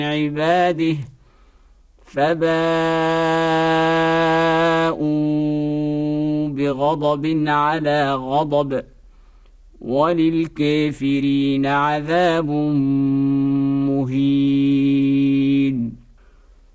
عباده فباءوا بغضب على غضب وللكافرين عذاب مهين.